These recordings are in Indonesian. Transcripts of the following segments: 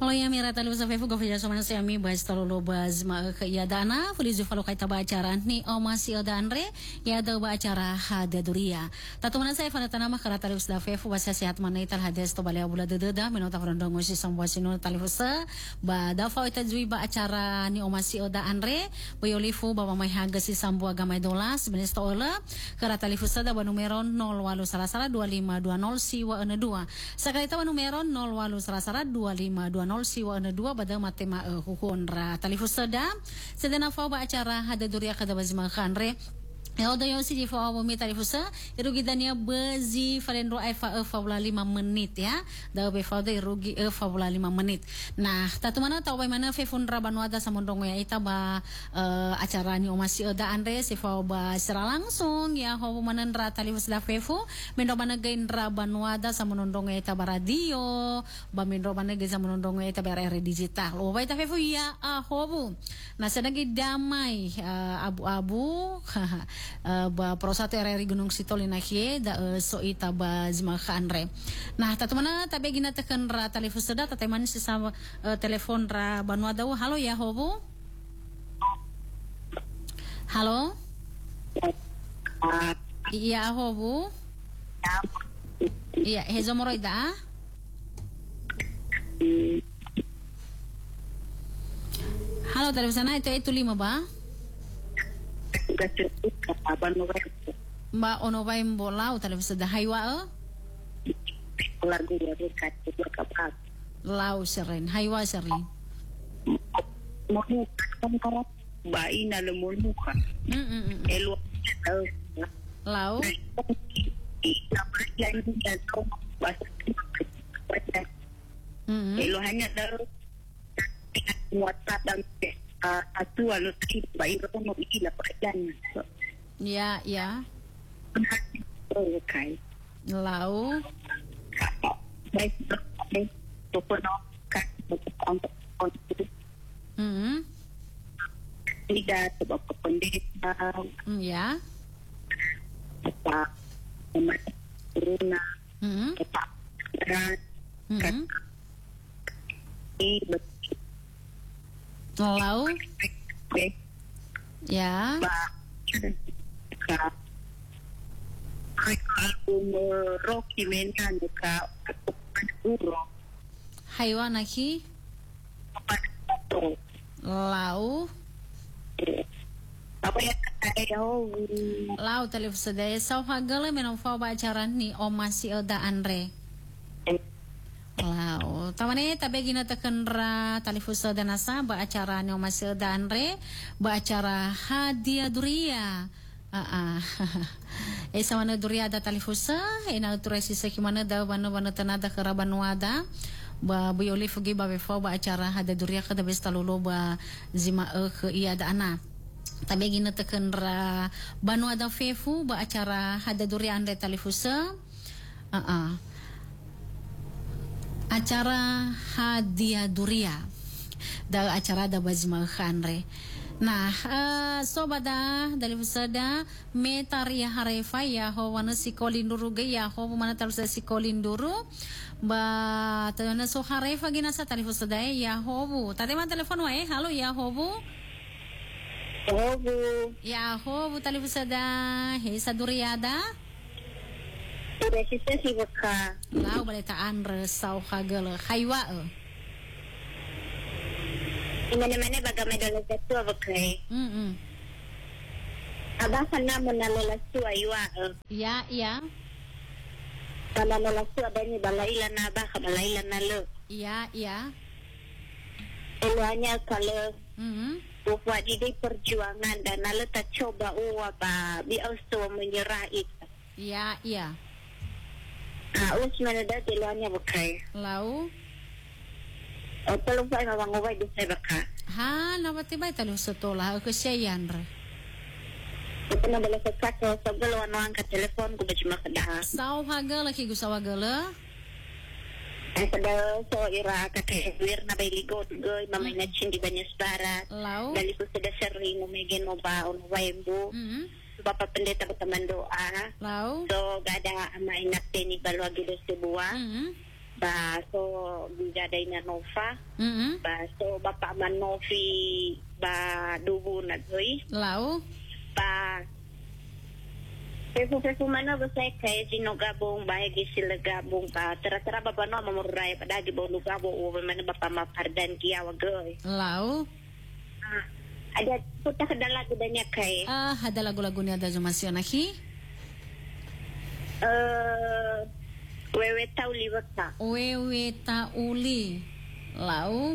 Halo ya mira tali sa fefu go faja somana sa ami bas talolo baz ma ya dana fulizu falo kay taba acara ni o masio danre ya da ba acara hada duria tatu mana saya fana tanama kara tali usda fefu basa sehat mana ital hades to balea bula dededa menota frondongo si sambo sino tali usa ba da fa ita jui ba acara ni o masio da andre boyolifu ba mai haga si sambo agamai dolas benesto ola kara tali usa da ba numero 08 2520 siwa 2 sakali tawa numero 08 2520 siwa 2 pada matema hukun ra talifusada sedena fa ba acara hada duria kada bazima khanre Odo yo si di fa mi tarifusa irugi dania bezi falendro ai fa 5 menit ya da be fa de irugi 5 menit nah tatu mana tau bai mana fe fundra banwada samondongo ya ita ba acara ni omasi oda andre si fa ba secara langsung ya ho manandra talifusa da fefu mendo mana gaindra banwada samondongo ya ita ba radio ba mendo mana gain samondongo ya ita ba RR digital lo bai ta fefu ya hobu nah sedagi damai abu-abu ba prosate RRI Gunung Sitoli nakie da so ita ba zima khanre nah tatu mana tabe gina tekan ra telefusada tateman si sama telepon ra banua daw halo ya hobu halo iya hobu iya hezo moroida halo telefusana itu 5 ba Mbak ono bay bola o tale da haywa lagu ya dekat kapat lau seren haywa seren mau kan karat bai na lemunuka elo lau elo hanya daru muat dan atu alu tip bai ro no ikila pajan ya kai lau baik to pono kan tidak sebab pendeta ya apa corona apa kan lau ya Rocky mentan ka uro haywa naki lau apa ya ayo lau telefusada sa hagala menon fa ba acara ni o masih oda andre Wow, tamane tabe gina tekan ra talifusa danasa ba acara ni masih danre ba acara hadiah duria. Esa mana duria ada talifusa ena turesi sekimana da bana tanada keraban wada ba buyoli fugi ba befo ba acara hadiah duria kada bestalolo ba zima ke iya da ana. Tabe gina tekan ra banu ada fefu ba acara hadiah duria andre talifusa. Acara hadiah duria da acara da bazima khanre nah sobada dari usada metaria harefa ya ho wana sikolinduru ge ya ho mana tarusa sikolinduru ba tana so harefa gina sa tali usada ya ho bu tade man telepon wae halo ya ho bu ya ho bu tali usada he saduriada resisten si baka lau baleta andre sau hagala haywa Imane baga medalo jatu abakai abah sana menalola su aywa iya sama nalola su adanya balailan abah balailan nalo iya eluanya kalau buat di perjuangan dan nalo tak coba ba bi austo menyerah itu iya us mana dah teluanya bukai lau perlu saya ngawai di saya baka ha na batibay talo sotola ke sayan re pernah boleh sekat segala wanang ke telepon ku bacuma kedah sau hagala ki gusawagala pada so ira kata wir na bailigo goy mamay na cindi banyak barat lau dali ko sudah sering umegen mo ba on wayembu Bapak Pendeta berteman doa. Lau. So gada ama inak teni balwa gido sebuah. ba so bigaday na Nova ba so Bapak Manovi ba dubu na doy Lau ba Pefu mana ba saya kay sinogabong bahagi sila gabong pa tara ba no mamuray padagi bo lugabo o man ba pa mapardan kiyaw goy Lau ada puta kadalago da niya kay hada lagu-lagu niya da jumasyonahi Wewe tauli wata. Wewe tauli. Lau.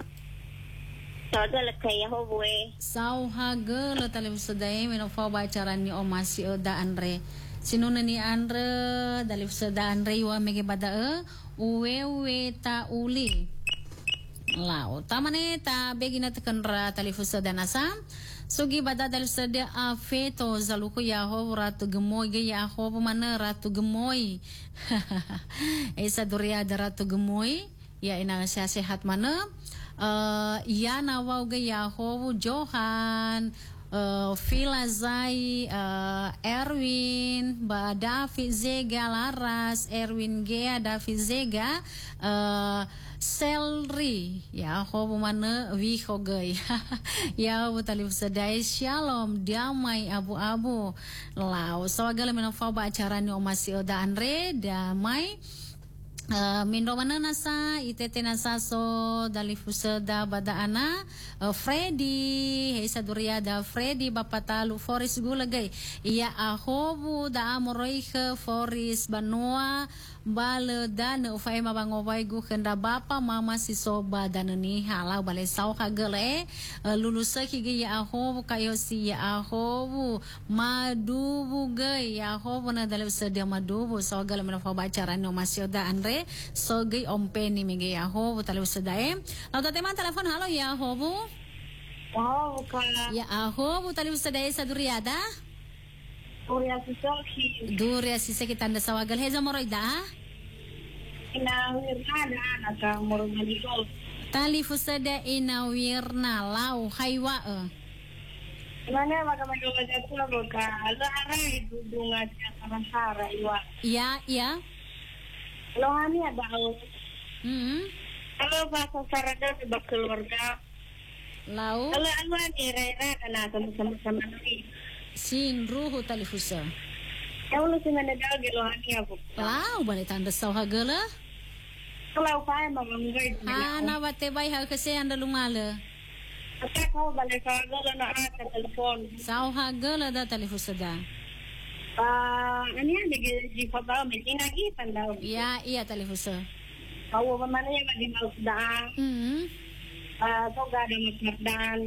Sauda kaya howe. Sauhaga la tale sedai meno fa bacaran ni omasi da Andre. Sinuna ni Andre dalif seda Andre wa mege bada wewe tauli. Lau. Tamane ta begina tekenra talifu seda nasa. Sugi bada dal sada afeto zaluku yaho ratu gemoy ge yaho mana ratu gemoy esa duria ada ratu gemoy ya ina sehat mana ya nawau ge yaho Johan Filazai Erwin ba David Zega Laras Erwin Gea David Zega Selri ya hobo mana wi hogay ya butalif sedai shalom damai abu-abu lau sawagala menofa ba acara ni omasi oda Andre damai Mindo mana nasa itete nasa so dalifusa da bada ana Freddy heisa duria da Freddy bapatalu Forest gulagay iya ahobu da amoroy ke Forest Banua bale dan ufay mabangobay gu kenda bapa mama si soba dan ni halau bale saw kagale lulusa kigi ya ahobu kayo si ya ahobu madubu gay ya ahobu na dalifusa dia madubu so gala menofa ba acara ni omasi oda Andre so gay ompe ni mege ya hobu taliw sadae lauta teman telepon halo ya hobu kala ya hobu taliw sadae sa duriada duria sisa kita anda sawagal heza moroida ina wirna naka morogaligo taliw sada ina wirna lau haywa mana magamado majatula boka ala ara idudunga sa sara iwa ya Lohani ada kalau bahasa sarada di keluarga lau kalau alwani rera kana sama nuri sin ruhu talifusa kalau sing ada dal lohani aku lau balik tanda saw hagala kalau pa mamangay na bate bay ha kasi anda lumala Ata kau balik hagala na ata telepon saw hagala da talifusa da Ani ada di kota Medina gitu tanda. iya talifusa Kau mana yang di Malda? Kau gak ada Masardan.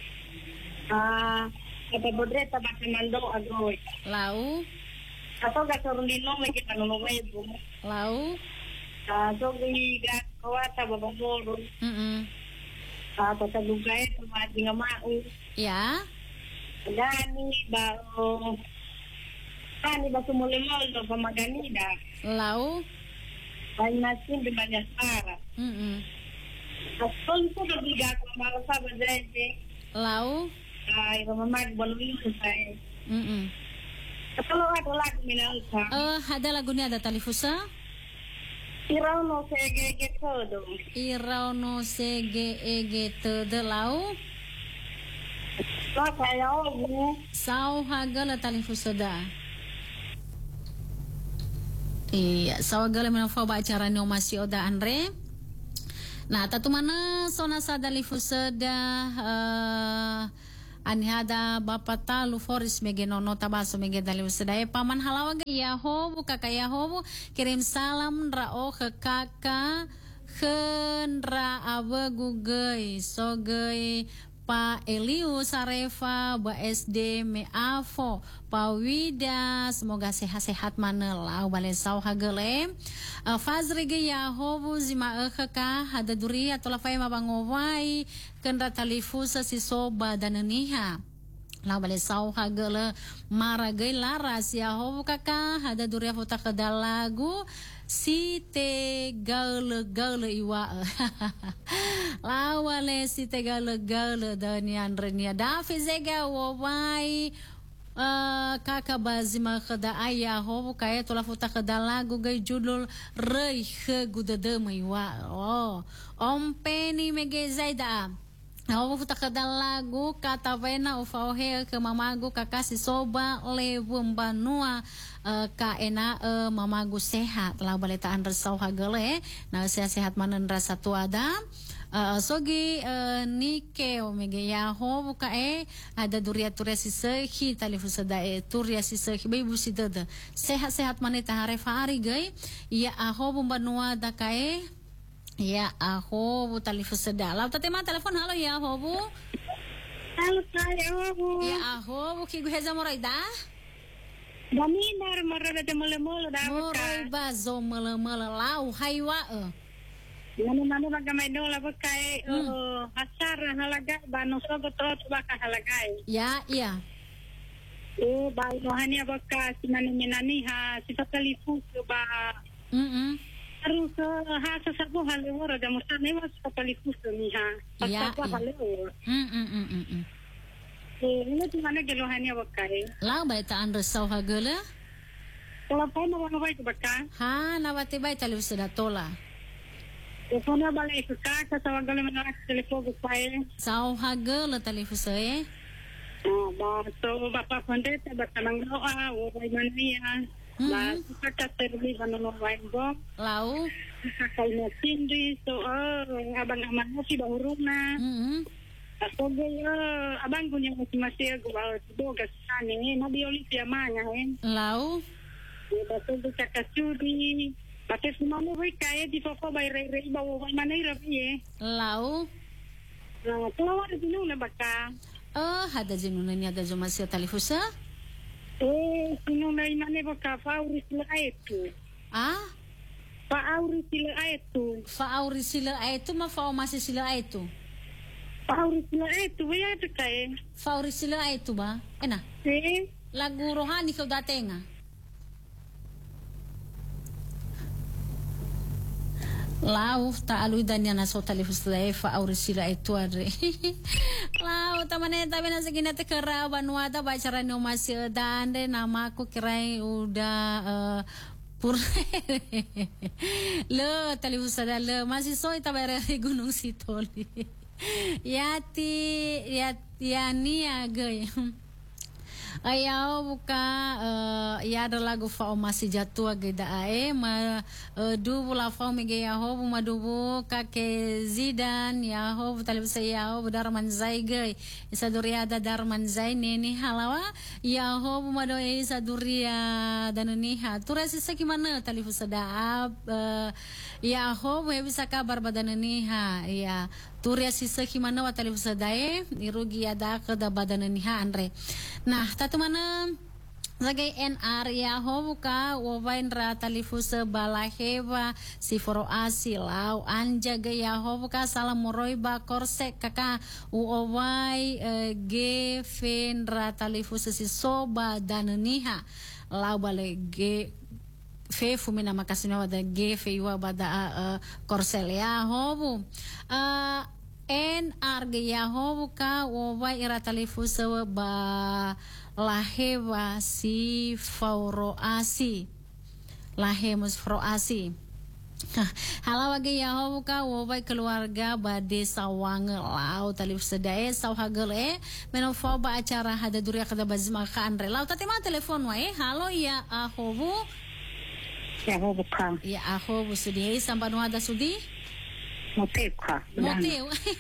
Kata bodre tabak mando agoy. lau Atau gak turun di nomor kita nomor ibu. lau So gak kawata babagoro. Atau tagugay sama di ngamau. ya Dani bao. Ani ba sumulimo do pamaganida. lau Ay masin di banyak para. Asol ko do biga ko mala sa badrete. lau Ay mamad bolumi say. Kalau ada lagu minalsa. ada lagunya ada talifusa Iraw no sege todo. irau no sege ege de lau Lo kaya o saw hagala talifusa da iya saw hagala menofa ba acara ni omasi oda Andre nah tatu mana sona sa talifusa da anhada bapak talu Foris mege nono tabaso mege talifusa da paman halawaga yahobu kakak yahobu kirim salam rao ke kakak Henra abagu gay so gay Pa Elius Sarefa Ba SD Meafo Pa Wida semoga sehat-sehat manelau balesau hagele Fazri ge Yahobu zima ka hada duri atau lafai mabangowai kendra talifusa si soba dan niha la balesau hagele maragai laras Yahobu kakak hada duri futa kedalagu si te gaule iwa lawale si te gaule dani andrenia David zega wawai Kakak bazima kada ayah ho kaya tola futa kada lagu gay judul rei he gudede maiwa. Om Penny mege zaida. Ako futa kada lagu kata vena ufaohe ke mamagu kakasi soba lewum banua kaena mamagu sehat lah balitaan resau hagale na sehat manen rasa tuada. Sogi nike omega ya ho buka ada duria si sehi talifu sada turia si sehi bebu si dada sehat mana tahare fari gay ya aho bumbanua da kae ya aho bu talifu sada lau tatema telepon halo ya aho bu Halo saya bu. ya aho bu ki guheza morai da Daminar marada de mole da morai bazo mele lau haiwa Nani bagamay dola bakay asar halaga bano sogo tot baka halagay. Ya, iya. Bayi nohania baka sinani ha sipatalifu ba. Harus ha sasabu haleworo da musane was sipatalifu niha. Ya. Haleworo. Ini di mana gelohania bakay? Lang ba itaan resau hagala? Kalau pa na bay baka? Ha, nawati ba italiw sa datola? Telefonnya balik ke kakak sama kalau menolak telepon saya. Sao hagala talifu sa So bapak pendeta bertanang doa, wabay mania. Kakak terbi banono waibom. Lau? Kakak na sindi, so abang aman si bahuruna. Ako gaya abang punya masih gua boga sani, nabi Olivia mana Lau? Bapak tu cakap curi. Pati sumamo hoy kaya di foko bay rei bawo bay manay rabi Lau? Tulawa rin na baka. Hada zinuna niya da zumasya talifusa? Sinunay manay baka fauri sila eto. Fauri sila eto. Fauri sila eto, mafaumasi sila eto. Fauri sila eto, wala ito kaya. Fauri sila eto ba? Ena? Lagu rohani kau datenga? Lau ta alui dan yana so talifus fa auri sila itu adre. Lau tamane tabi na segina te kera banuada bacara no masih dan de nama aku kirai udah pur le talifus ada le masih so itabere gunung Sitoli. Yani agay. Ayaw buka ya ada lagu fa masih jatuh ageda dubu la fa mege ya ho madubu kake zidan ya ho talib saya ho darman zai gay isaduria da darman zai neni halawa ya ho mado isaduria dan ni ha turasi sakimana talib sada ya ho bisa kabar badan ni ha ya Turia sisa kimana watali usadae irugi ada kada badan niha andre. Nah, tatu mana Zagay NR ya hobuka wabain ra talifusa balaheba si foro asilau anja gaya hobuka salam moroi ba korsek kaka uowai gefen ra talifusa si soba dananiha lau bale ge fe fumina makasino wada ge fe iwa bada korsel ya hobu NR gaya hobuka wabai ra talifusa ba laheba si fauroasi lahemus fauroasi halawagi yahobuka wobai keluarga bade sawang lau talif sedae sawhagele menofo ba acara hada duria kada bazma ka andre lau tatima telepon wae halo ya ahobu ya hobuka ya ahobu sudi sampanu ada sudi motif ka motif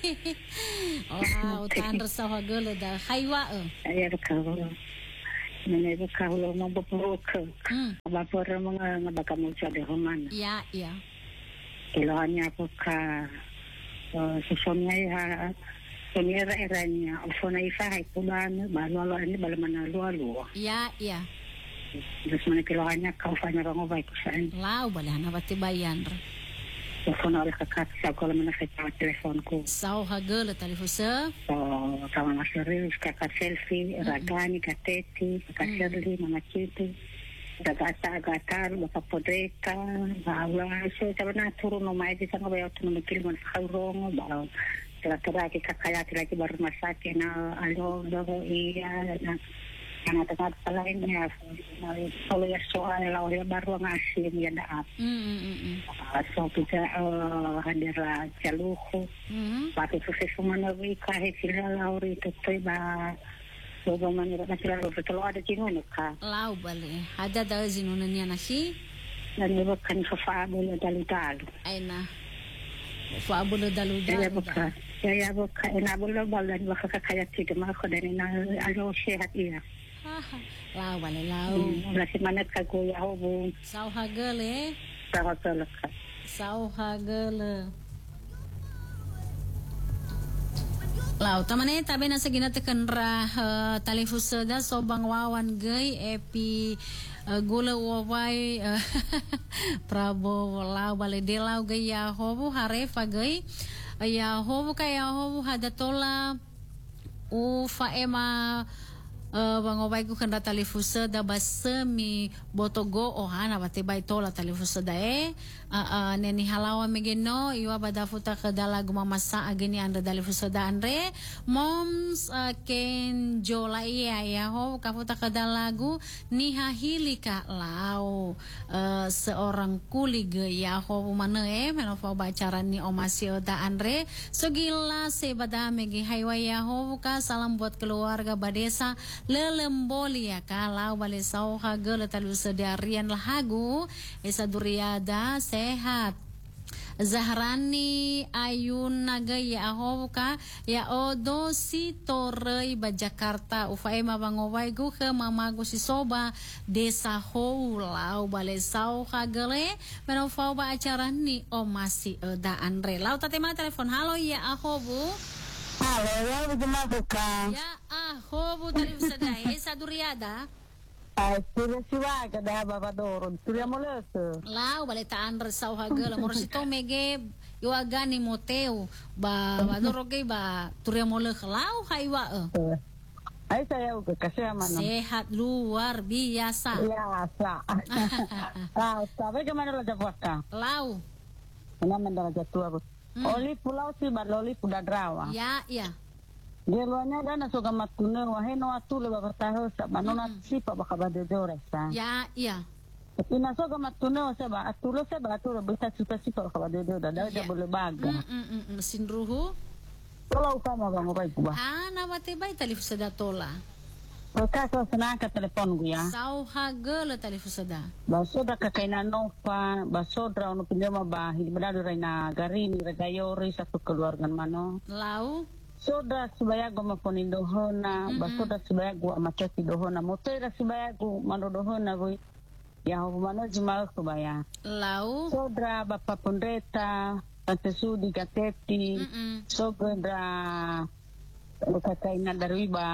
oh tandra sawhagele da haiwa ya ka Nene buka ulo mo buka. Bapor mga nabakamucha de Roman. Ya, ya. Ilohannya buka susunya ha Sonia eranya ofona ifa hai kuban balolo ini balamana lualu. Ya, ya. Terus mana kilohannya kau fanya rongo baik kusan. Lau balana bati bayan. Ofona oleh kakak saya kalau mana saya teleponku. Sau hagel talifusa. Sama Mas Rius, kakak selfie, Ragani, Kateti, kakak Shirley, Mama Citi, Gata, Bapak Podreka, bahwa so sabana turun nomai di sana bayo tu nomikil man khaurong, bahwa kira-kira kakak lagi baru masak na alo iya na Karena tempat lainnya, kalau ya soal lawan baru ngasih ya dapat. So kita hadir jaluhu. Waktu sukses mana wika hecila lauri itu ba. So mana masih lalu betul ada jinun ka. Lau balik. Ada dah jinun niya nasi. Dan ibu kan faabul dalu-dalu. Ay na. Faabul dalu-dalu. Ya buka. Enabul balan baka kakayat itu mah ko dari na alo sehat iya. Lau balik lau. Masih mana kaguya ho bu. Sau hagale. Ka. Sau hagale. Lau tamane tabe na sa ginatakan ra talifusada sobang wawan gay epi gula wawai prabo lau bale delau gay ya hobu harefa gay ya hobu kaya hobu hadatola u faema bangobay ko kanda talifusa da basami botogo o hana bate bay tola talifusa da neni halawa megeno iwa badafuta kadala gumamasa agini anda talifusa da andre moms ken jola iya ya ho kafuta kadalagu ni hahilika lau seorang kulig ya ho mana menofa bacaran ni omasio da andre sogila se bada megi haywa ya ho ka salam buat keluarga badesa lelemboli ya kalau balik sau haga letalu sedarian lahagu esa duriada sehat Zahrani ayun naga ya ahoka ya odo si torei ba Jakarta ufai mabangowai gu ke mamagu si soba desa houlau bale sau hagale menofau ba acara ni o masih da andre lau tatema telepon halo ya ahobu. Halo, ya bagaimana bukan? Ya, hobu tadi bisa dah. Esa duriada. Sudah siwa kada bapa dorong. Sudah mulai tu. Lau balik taan resau hagel. Morosito mege iwagani moteu ba doroge ba turia mulai lau haiwa. Ay saya uga kasih mana? Sehat luar biasa. Biasa. Tapi kemana lagi buka? Lau. Mana mendarat tua bu? Oli pulau si baloli puda drawa. Ya, ya. Geluannya dan suka matune waheno atu le babartaho sa manona si pa baka badedore sa. Ya, ya. Tapi nasoga matune sa ba atulo sa ba atulo bisa suka si pa baka badedore da ja boleh baga. Mesin ruhu. Pulau sama bang opai kuba. Nama tebay talif sada tola. Kaso senang ke telepon gue ya. Sau hagel talif sada. Basodra kakainan nova, basodra ono pinjama bahi, berada na garini, regayori satu keluarga mano. Lau. Sodra sebaya gue maponin dohona, basodra sebaya gue amacoti dohona, motera sebaya gue mano dohona gue. Ya mano jumal sebaya. Lau. Sodra bapak pendeta, tante sudi kateti, sodra kakainan dari ba.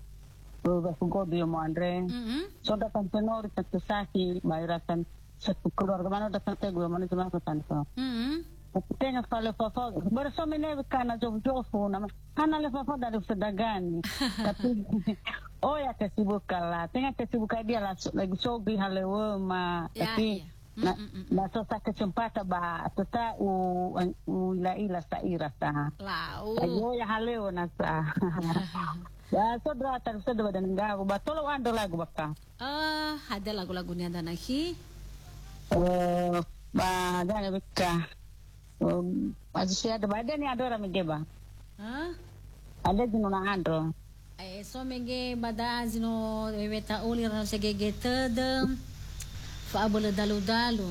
Sugodo yung mo Andre. So datang tenor tante saki bayaratan satu keluarga mana datang tegu mana cuma kesan so. Tengah kalau fafa bersama ini karena jofu nama karena le fafa dari sedagan. Tapi oh ya kesibukan lah. Tengah kesibukan dia lah lagi sogi halewe ma tapi na sa kesempatan ba tata u ila sa irata. Lau. Ayo ya halewe na sa. Ya, saudara terus saudara dan enggak, betul ada lagu baka. Ada lagu-lagunya ada lagi. Ada bika. Masih sih ada badan ni ada orang mengeba. Ada jenuh andro. So mege bada zino weta uli ran segege tedem. Faabole dalu-dalu.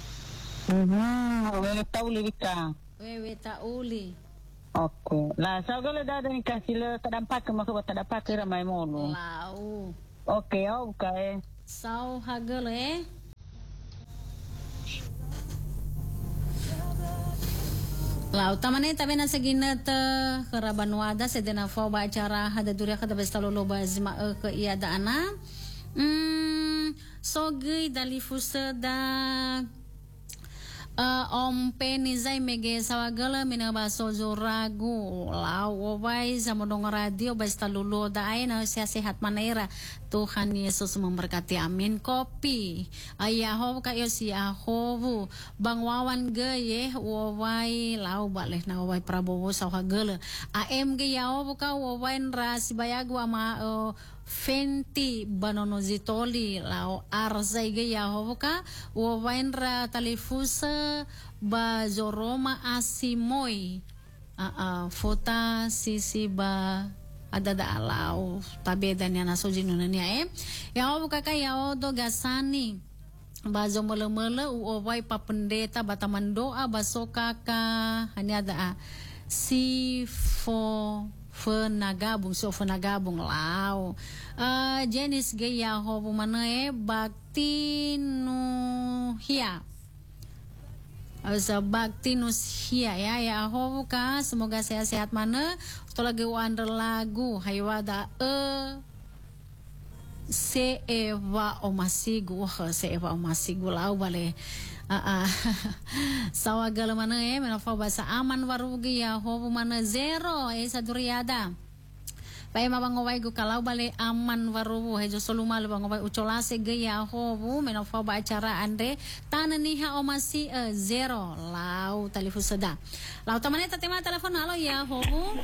Weta uli bika. Weta uli. Oke. Lah, saya kalau dah ada nikah sila tak dapat ke maka tak dapat ke ramai mono. Lau. Oke, oke. Sau hagele. Lau tamane tabe na saginat karabanwada sedena fo ba acara hada duria kada bestalo loba zima ke iada ana. Sogi dali fusada Om Penizai mege sawagala minabaso zoragu lau wai zamodong radio basta lulu daay na sehat manera Tuhan Yesus memberkati amin kopi ayaho kayo si ahobu bangwawan gaye wawai lau baleh na wawai prabowo sawagala am ge yaho ka wawai ra si bayagu ama Fenti banonozitoli lao arzai ge Yahovo ka wawainra talifusa ba zoroma asimoi fota sisi ba adada alau tabeda ni anasojino nania Yahovo ka yaodo gasani bazo mele-mele uowai papendeta bataman doa basoka ka hanya ada si fenagabung lau jenis ge Yahovo mana bakti nuhia bakti nuhia ya Yahovo ka semoga sehat-sehat mana lagi wander lagu haywada Seeva omasigu lau bale sawagala mana menafa basa aman warugi Yahovo mana zero saduriada pai mabangowai gu kalau bale aman warubu hejo soluma bangowai ucolase ge Yahovo menafa ba acara andre tananiha omasi zero lau telefon seda lau tamane tatema telepon halo Yahovo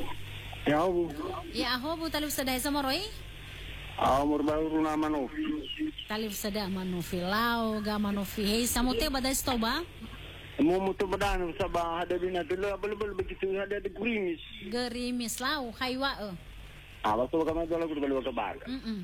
telefon seda samoroi Amor baru na Manofi. Talib sada Manofi lau ga Manofi hey samote bada stoba. Mo muto badan sabah ada bina dulu bel begitu ada gerimis. Gerimis lau haywa Waktu kami dulu berdua ke bar.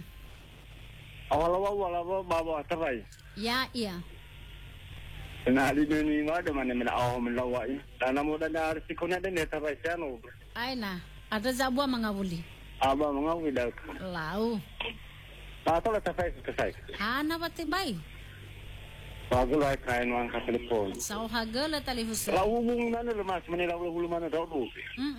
Awal bawa terai. Ya iya. Nah di dunia ada mana melawai. Dan namun ada risikonya ada terai siano. Aina ada zabua mangabuli. Aba mengawin dah. Lau. Tahu lah terai kesai. Hana pati bay. Bagus lah kain angkat telepon. Sau hagala telefon. Lau hubung mana lemas menilai lau mana tahu.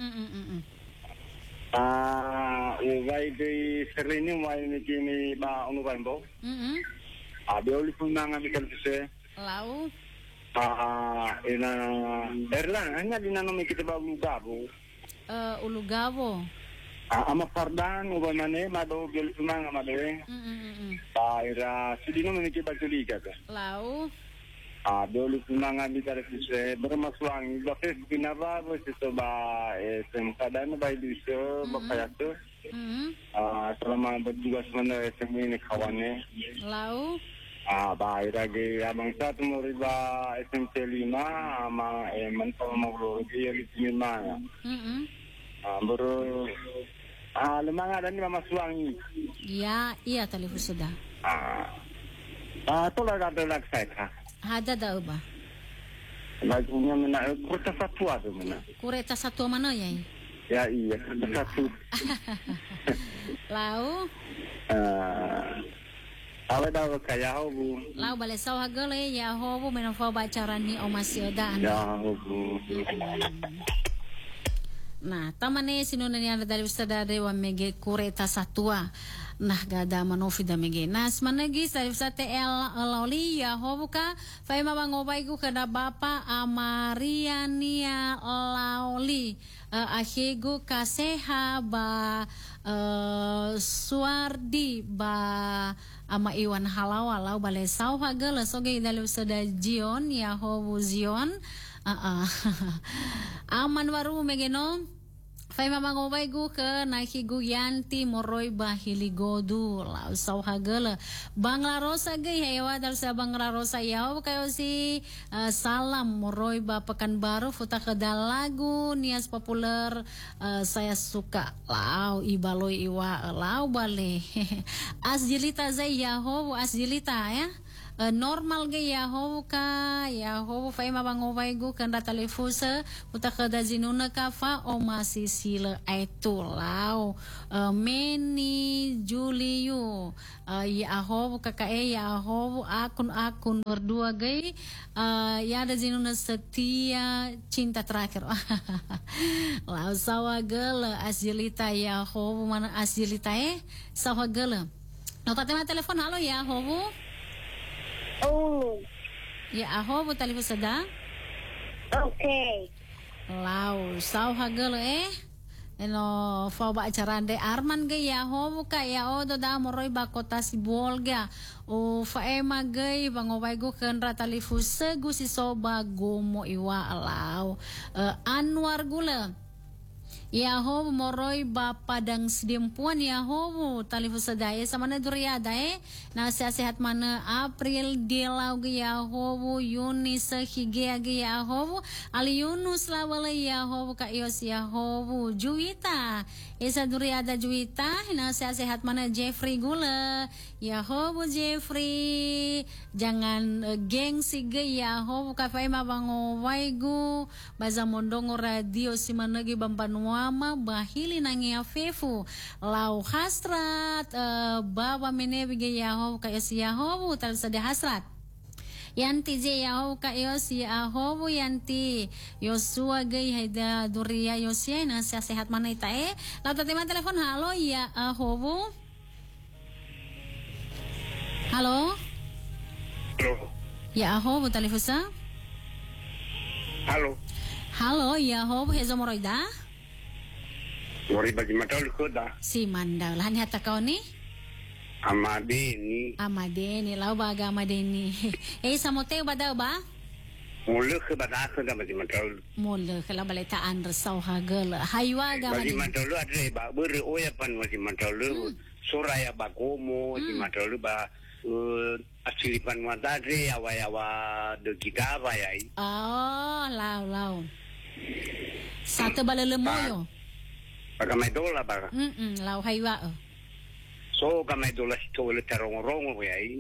Ugai di serini mai ni kini ba unukan bo. Abi oli punang ambil telefon. Lau. Ina Erlang hanya di nano kita ba Ulugabo. Ulugabo. Ama Fardan uba mane mado gel punang amado. Ira sudino memiki batuli kata. Lau. Dolu punang ambil telefon bermasuang ba Facebook naba begitu ba kadang ba itu ba tu. Selama bertugas mana SME ni kawannya. Lau. Ira ge abang satu murid ba SMC 5 ama mentol mau ge yang mana. Baru lemang ada ni mama suangi. Ya, iya telefon sudah. Tu lah ada lagi saya. Ada dah ba? Lagunya mana? Kureta satu ada mana? Kureta satu mana ya? Ya iya, kureta satu. Lau. Awak dah kaya Yahovo. Lau balik sawah gale Yahovo menafa bacaran ni omasi ada anda. Yahovo. Nah, tamane sinunan yang dari ustada dewa mege kureta satua. Nah, gada manofi da mege. Nas managi sa usate lauli Yahovo ka fai mabangobay ko kada bapa amariania lauli. Ahego kaseha ba suardi ba ama iwan halawa lau bale sau hagala soge dalu ustada Zion Yahovo Zion. Aman waru megeno fay mamangobay gu ke nakiguyanti moroy bahiligodu lau saw hagala Bangla Rosa gay hewa dal sa Bangla Rosa yaw kayo si salam moroy ba Pekanbaru futa kedalagu nias populer saya suka lau ibaloy iwa lau bale asjilita zay yaho asjilita ya normal ge Yahovo fay mabangobay gu kanda telefusa uta kada zinuna ka fa o masisila itu lau meni Juliu Yahovo Yahovo akun berdua ge ya ada zinuna setia cinta terakhir lau sawagala asjilita Yahovo mana asjilita sawagala notatema telepon halo Yahovo. Ya Yahovo telefon sada. Okay. Lau sau hagel eno fa ba acara de Arman ge Yahovo ka ya odo da moroy ba kota si Bolga o fa ema ge bangobay go kenra telefon segu si soba gomo iwa lau Anwar gula Yaho moroy bapadang sedempuan yaho talifu sadaya sama na duriada sehat mana April dilau ge yaho Yunis hige ge yaho ali Yunus lawala yaho ka ios yaho Juwita esa duriada Juwita sehat mana Jeffrey Gula yaho Jeffrey jangan gengsi ge yaho ka fai mabango waigu baza mondongo radio simanagi bambanua mama bahili nangia fefu lau hasrat baba menebige yaho ka yos yaho tal sada hasrat yanti je yaho ka yos yaho yanti Yosua gay haida duria yosia na sehat mana itae lau terima telepon halo ya ahobu halo ya ahobu telefosa halo ya ahobu hezo moroida Mori bagi matal koda. Si mandau lah ni hata kau ni? Amadeni lau baga Amadeni. Samote badau ba? Mula ke bada ke dah bagi matal. Mula kalau balik taan resau hagel. Haywa ga Bagi matal ada ba beri oya pan bagi matal Suraya ba komo bagi matal ba asilipan wadadre awa de kita ba yai. Oh, lau. Satu bala lemoyo. Kamay dola ba? Lau haywa. So kamay dola si tole tarong-rong yai.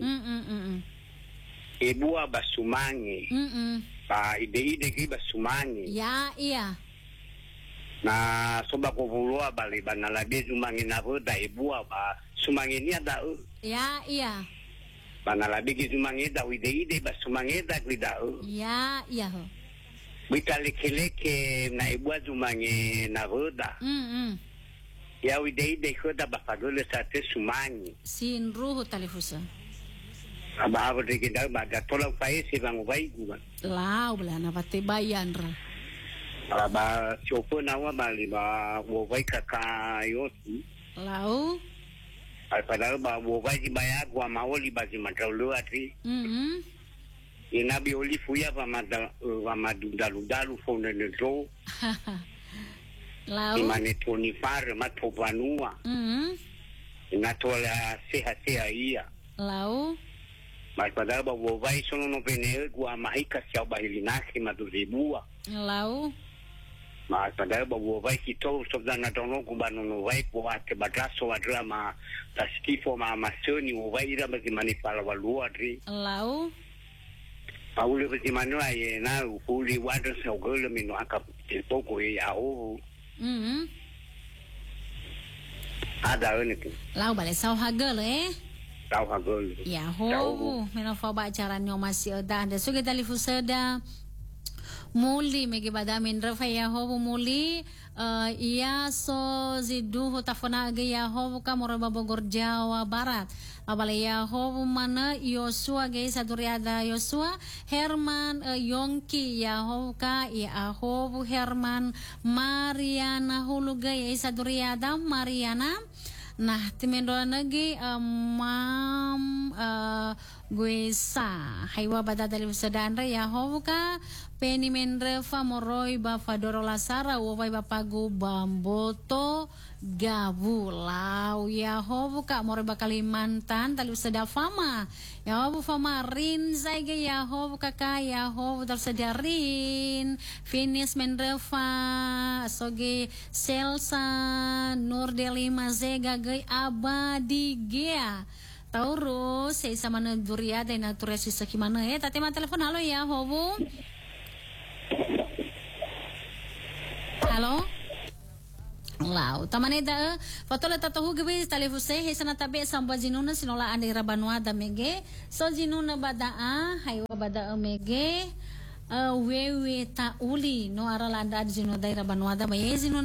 Ibua ba sumangi. Ba ide-ide ki ba sumangi. Ya, iya. Na soba ko bulua bali ba nalabi sumangi na ko da ibua ba sumangi ni ada. Ya, iya. Ba nalabi ki sumangi da ide-ide ba sumangi da klida. Ya, iya ho. Bita leke-leke na ibua sumangi na roda. Ya ide-ide ko da ba pagole sa te sumangi. Sin ruho talifusa. Aba aba de kita ba da tolak pai si bang bai gua. Lau bela na pati bayan ra. Aba chopo na wa bali ba wo bai kaka yosi. Lau. Al padahal ba wo bai di baya gua mau li ba si matau atri. Ina bi oli fuya pa madundalu fone ne do. Lau. Imane toni far ma topanua. Ina tola seha ia. Lau. Mas padahal ba wo vai sono no pene gua mahika siau bahilinaki maduribua. Lau. Mas padahal ba wo vai kito sobdana tono kubano no vai po ate badraso adra ma taskifo ma masoni wo vai ira bagi mani pala walua adri. Lau. Pauli bagi manu aye na uli wadra sa ugolo mino aka poko e ao. Ada ini. Lau balik sau hagel Tahu hagol. Ya ho, menofa ba acara nyo masih ada. Anda sudah talifu seda. Muli megi bada min rafa ya ho muli iya so zidu ho tafona ge ya ho ka Moraba Bogor Jawa Barat. Abale ya ho mana Yosua ge saduriada Yosua Herman Yongki ya ho ka ya ho Herman Mariana hulu ge saduriada Mariana. Nah, timendo lagi mam gue sa haywa bada dari sedandre ya hoka peni mendre famoroi ba fadoro lasara wo vai bapagu bamboto gabu lau ya hoka more ba Kalimantan tali seda fama ya hobu fama rin zai ge ya hoka ka ya hobu dar sediarin finish mendre fa soge selsa nur delima zega ge abadi gea Taurus, saya sama Duria dan naturasi sekimana tati mah telepon halo ya hobu. Halo. Lau, tamane da foto la tatahu gebe telepon saya sana tabe samba jinuna sinola ande rabanwa da mege. So jinuna badaa haywa badaa mege. Wewe ta uli no aralanda jinu da rabanwa da baye jinuna